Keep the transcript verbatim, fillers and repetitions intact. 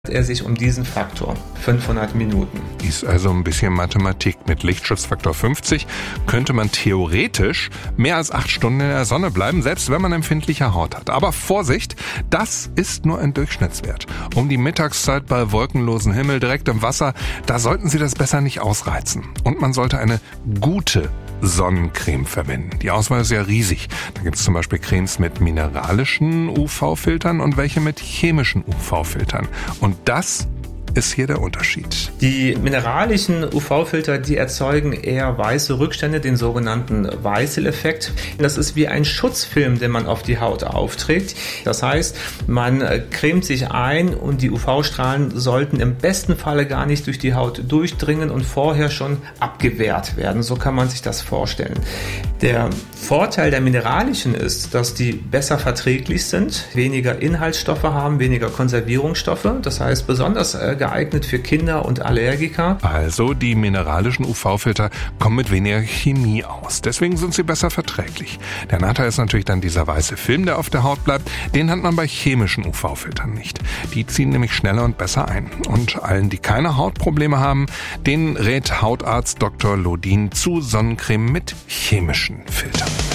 er sich um diesen Faktor, fünfhundert Minuten. Ist also ein bisschen Mathematik. Mit Lichtschutzfaktor fünfzig könnte man theoretisch mehr als acht Stunden in der Sonne bleiben, selbst wenn man empfindliche Haut hat. Aber Vorsicht, das ist nur ein Durchschnittswert. Um die Mittagszeit bei wolkenlosem Himmel direkt im Wasser, da sollten Sie das besser nicht ausreizen. Und man sollte eine gute Sonnencreme verwenden. Die Auswahl ist ja riesig. Da gibt es zum Beispiel Cremes mit mineralischen U V-Filtern und welche mit chemischen U V-Filtern. Und das ist hier der Unterschied. Die mineralischen U V-Filter, die erzeugen eher weiße Rückstände, den sogenannten Weißel-Effekt. Das ist wie ein Schutzfilm, den man auf die Haut aufträgt. Das heißt, man cremt sich ein und die U V-Strahlen sollten im besten Falle gar nicht durch die Haut durchdringen und vorher schon abgewehrt werden. So kann man sich das vorstellen. Der Vorteil der mineralischen ist, dass die besser verträglich sind, weniger Inhaltsstoffe haben, weniger Konservierungsstoffe. Das heißt, besonders geeignet für Kinder und Allergiker. Also die mineralischen U V-Filter kommen mit weniger Chemie aus. Deswegen sind sie besser verträglich. Der Nachteil ist natürlich dann dieser weiße Film, der auf der Haut bleibt. Den hat man bei chemischen U V-Filtern nicht. Die ziehen nämlich schneller und besser ein. Und allen, die keine Hautprobleme haben, denen rät Hautarzt Doktor Lodin zu Sonnencreme mit chemischen Filtern.